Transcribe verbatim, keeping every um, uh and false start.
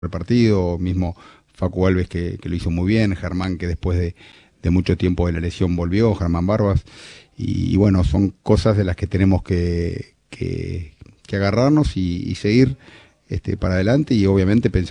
el partido, mismo Facu Alves que, que lo hizo muy bien, Germán que después de, de mucho tiempo de la lesión volvió, Germán Barbas, y, y bueno, son cosas de las que tenemos que, que, que agarrarnos y, y seguir este, para adelante y obviamente pensar